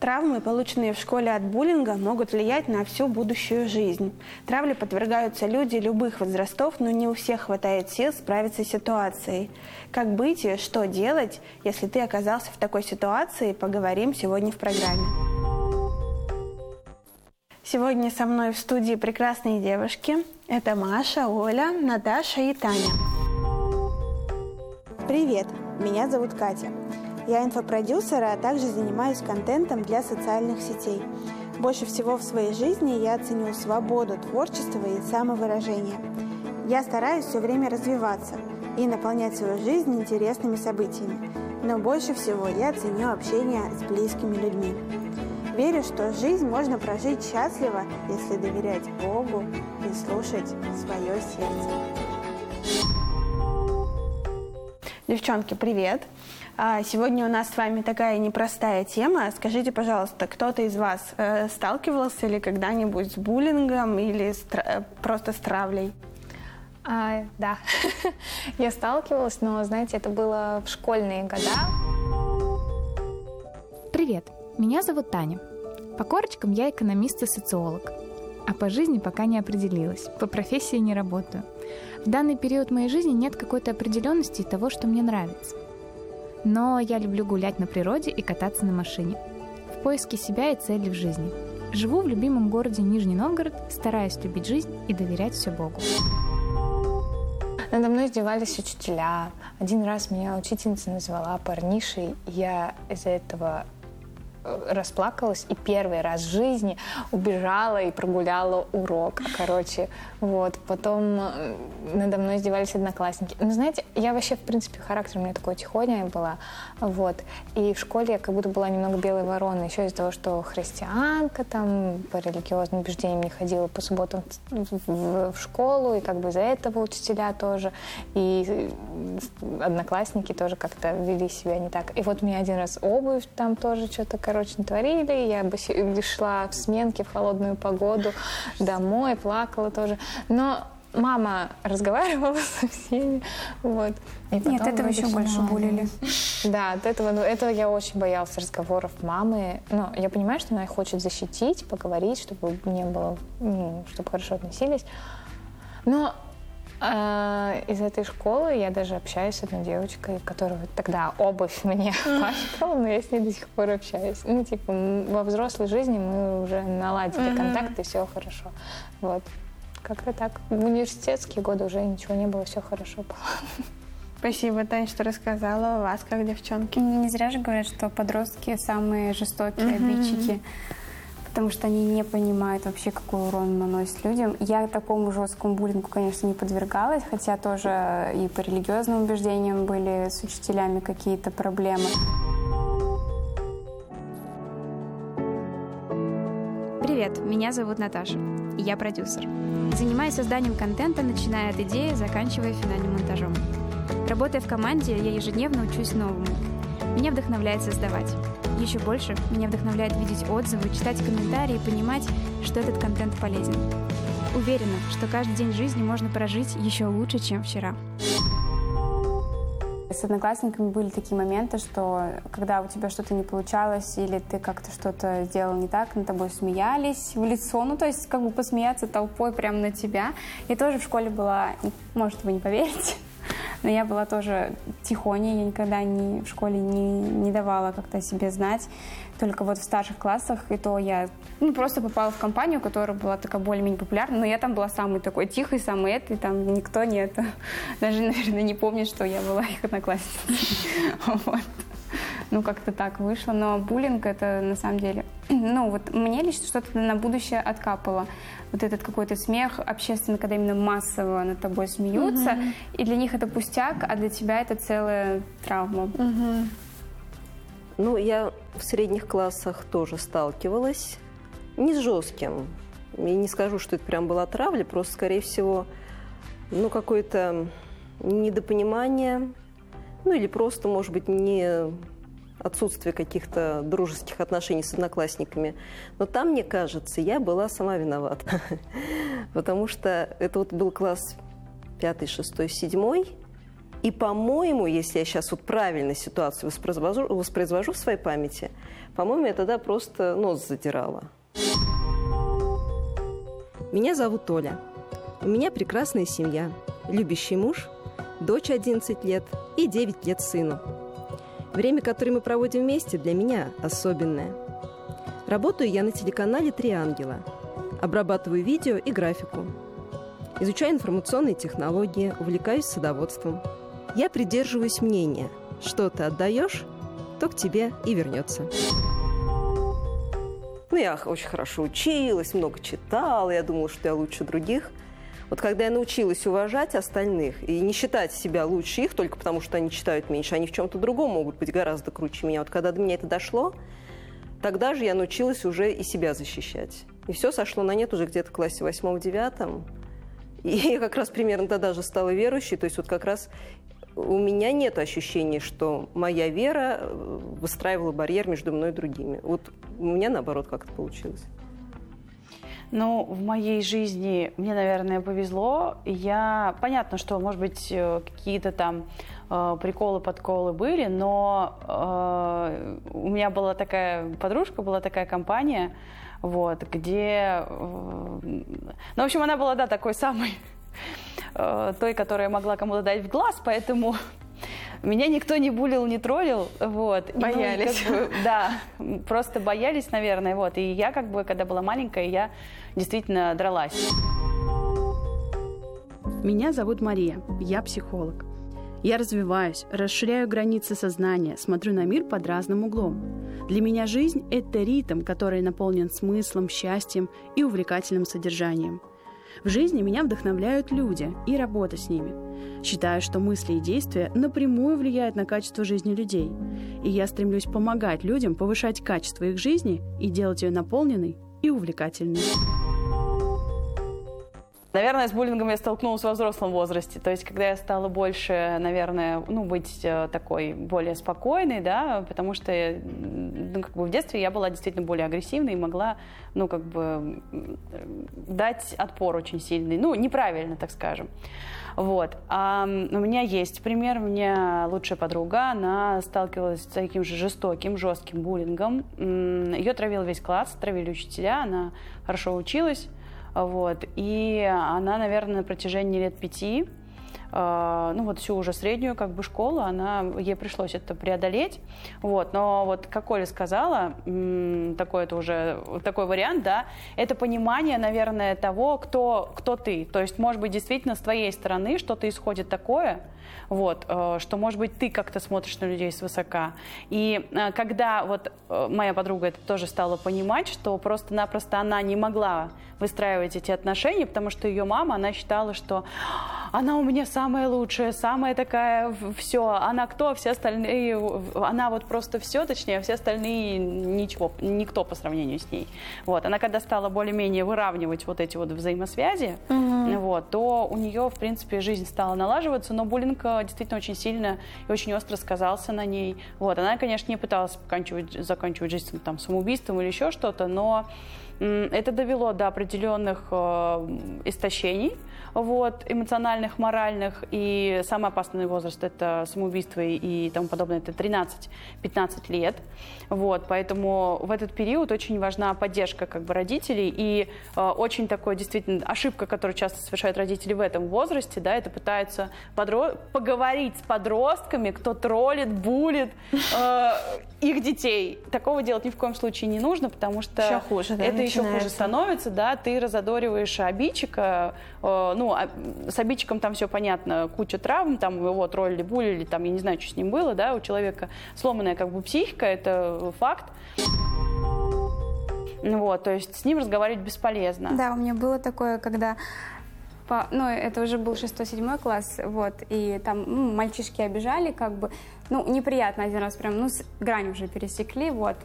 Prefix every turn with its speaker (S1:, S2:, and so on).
S1: Травмы, полученные в школе от буллинга, могут влиять на всю будущую жизнь. Травле подвергаются люди любых возрастов, но не у всех хватает сил справиться с ситуацией. Как быть и что делать, если ты оказался в такой ситуации, поговорим сегодня в программе. Сегодня со мной в студии прекрасные девушки. Это Маша, Оля, Наташа и Таня. Привет, меня зовут Катя. Я инфопродюсер, а также занимаюсь контентом для социальных сетей. Больше всего в своей жизни я ценю свободу творчества и самовыражения. Я стараюсь все время развиваться и наполнять свою жизнь интересными событиями. Но больше всего я ценю общение с близкими людьми. Верю, что жизнь можно прожить счастливо, если доверять Богу и слушать свое сердце. Девчонки, привет! Сегодня у нас с вами такая непростая тема. Скажите, пожалуйста, кто-то из вас сталкивался ли когда-нибудь с буллингом или просто с травлей?
S2: Да, я сталкивалась, но, знаете, это было в школьные года.
S3: Привет, меня зовут Таня. По корочкам я экономист и социолог, а по жизни пока не определилась, по профессии не работаю. В данный период моей жизни нет какой-то определенности того, что мне нравится. Но я люблю гулять на природе и кататься на машине. В поиске себя и цели в жизни. Живу в любимом городе Нижний Новгород, стараюсь любить жизнь и доверять все Богу.
S2: Надо мной издевались учителя. Один раз меня учительница назвала парнишей. Я из-за этого расплакалась и первый раз в жизни убежала и прогуляла урок. Вот. Потом надо мной издевались одноклассники. Но знаете, я вообще, в принципе, характер у меня такой тихоня была. Вот. И в школе я как будто была немного белой вороной. Еще из-за того, что христианка, там, по религиозным убеждениям не ходила по субботам в школу. И как бы из-за этого учителя тоже. И одноклассники тоже как-то вели себя не так. И вот мне один раз обувь там тоже что-то, натворили. Я шла в сменке в холодную погоду домой, плакала тоже. Но мама разговаривала со всеми. Вот.
S4: Нет, этого еще больше булили.
S2: Да, от этого я очень боялась разговоров мамы. Но я понимаю, что она их хочет защитить, поговорить, чтобы не было, чтобы хорошо относились. Но из этой школы я даже общаюсь с одной девочкой, которая тогда обувь мне пачкала, но я с ней до сих пор общаюсь. Во взрослой жизни мы уже наладили контакт, и все хорошо. Вот. Как-то так. В университетские годы уже ничего не было, все хорошо было.
S1: Спасибо, Таня, что рассказала. У вас как, девчонки?
S4: Не зря же говорят, что подростки самые жестокие обидчики. Потому что они не понимают вообще, какой урон наносят людям. Я такому жесткому буллингу, конечно, не подвергалась, хотя тоже и по религиозным убеждениям были с учителями какие-то проблемы.
S3: Привет, меня зовут Наташа, и я продюсер. Занимаюсь созданием контента, начиная от идеи, заканчивая финальным монтажом. Работая в команде, я ежедневно учусь новому. Меня вдохновляет создавать. Еще больше меня вдохновляет видеть отзывы, читать комментарии и понимать, что этот контент полезен. Уверена, что каждый день жизни можно прожить еще лучше, чем вчера.
S4: С одноклассниками были такие моменты, что когда у тебя что-то не получалось или ты как-то что-то сделал не так, над тобой смеялись в лицо, то есть как бы посмеяться толпой прямо на тебя. Я тоже в школе была, может, вы не поверите, но я была тоже тихоней, я никогда в школе не давала как-то о себе знать. Только вот в старших классах, и то я просто попала в компанию, которая была такая более-менее популярна, но я там была самой такой тихой, самой этой, там никто даже, наверное, не помнит, что я была их одноклассницей. Вот. Как-то так вышло. Но буллинг это на самом деле... мне лично что-то на будущее откапало. Вот этот какой-то смех общественно, когда именно массово над тобой смеются, и для них это пустяк, а для тебя это целая травма.
S5: Я в средних классах тоже сталкивалась. Не с жестким. И не скажу, что это прям была травля, просто, скорее всего, какое-то недопонимание, или просто, может быть, не отсутствие каких-то дружеских отношений с одноклассниками. Но там, мне кажется, я была сама виновата. Потому что это был класс 5, 6, 7. И, по-моему, если я сейчас вот правильно ситуацию воспроизвожу в своей памяти, по-моему, я тогда просто нос задирала. Меня зовут Оля. У меня прекрасная семья, любящий муж, дочь 11 лет и 9 лет сыну. Время, которое мы проводим вместе, для меня особенное. Работаю я на телеканале «Три ангела». Обрабатываю видео и графику. Изучаю информационные технологии, увлекаюсь садоводством. Я придерживаюсь мнения, что ты отдаешь, то к тебе и вернется. Я очень хорошо училась, много читала, я думала, что я лучше других. Вот когда я научилась уважать остальных и не считать себя лучше их только потому, что они читают меньше, они в чем-то другом могут быть гораздо круче меня. Вот когда до меня это дошло, тогда же я научилась уже и себя защищать. И все сошло на нет уже где-то в классе 8-9. И я как раз примерно тогда же стала верующей. То есть вот как раз у меня нет ощущения, что моя вера выстраивала барьер между мной и другими. Вот у меня, наоборот, как-то получилось.
S6: Ну, в моей жизни мне, наверное, повезло. Понятно, что, может быть, какие-то там приколы, подколы были, но у меня была такая подружка, была такая компания, вот, где... Ну, в общем, она была, да, такой самой, той, которая могла кому-то дать в глаз, поэтому... Меня никто не булил, не троллил, вот.
S2: Боялись.
S6: Ну, как бы, да, просто боялись, наверное, вот. И я, как бы, когда была маленькая, я действительно дралась.
S7: Меня зовут Мария, я психолог. Я развиваюсь, расширяю границы сознания, смотрю на мир под разным углом. Для меня жизнь – это ритм, который наполнен смыслом, счастьем и увлекательным содержанием. В жизни меня вдохновляют люди и работа с ними. Считаю, что мысли и действия напрямую влияют на качество жизни людей. И я стремлюсь помогать людям повышать качество их жизни и делать ее наполненной и увлекательной.
S6: Наверное, с буллингом я столкнулась во взрослом возрасте. То есть, когда я стала больше, наверное, быть такой более спокойной, да, потому что как бы в детстве я была действительно более агрессивной и могла, как бы дать отпор очень сильный. Неправильно, так скажем. Вот. А у меня есть пример. У меня лучшая подруга, она сталкивалась с таким же жестоким, жестким буллингом. Ее травил весь класс, травили учителя, она хорошо училась. Вот. И она, наверное, на протяжении лет 5, всю уже среднюю школу, ей пришлось это преодолеть. Вот. Но вот, как Оля сказала, такой вариант, да, это понимание, наверное, того, кто ты. То есть, может быть, действительно с твоей стороны что-то исходит такое, вот, что, может быть, ты как-то смотришь на людей свысока. И когда вот моя подруга это тоже стала понимать, что просто-напросто она не могла выстраивать эти отношения, потому что ее мама, она считала, что она у меня самая лучшая, самая такая, все, она кто, все остальные, она вот просто все, точнее, все остальные ничего, никто по сравнению с ней. Вот, она когда стала более-менее выравнивать вот эти вот взаимосвязи, вот, то у нее, в принципе, жизнь стала налаживаться, но буллинг действительно очень сильно и очень остро сказался на ней. Вот, она, конечно, не пыталась заканчивать жизнь там самоубийством или еще что-то, но это довело до определенных истощений, вот, эмоциональных, моральных, и самый опасный возраст – это самоубийство и тому подобное, это 13-15 лет. Вот, поэтому в этот период очень важна поддержка родителей, и очень такой действительно ошибка, которую часто совершают родители в этом возрасте, да, это пытаются поговорить с подростками, кто троллит, буллит их детей. Такого делать ни в коем случае не нужно, потому что
S1: еще хуже, да,
S6: это еще хуже становится, да, ты разодориваешь обидчика, с обидчиком там все понятно, куча травм, там его троллили, буллили, там, я не знаю, что с ним было, да, у человека сломанная психика, это факт. Вот, то есть с ним разговаривать бесполезно.
S4: Да, у меня было такое, когда это уже был 6-7 класс, вот, и там мальчишки обижали, неприятно один раз прям, грань уже пересекли, вот,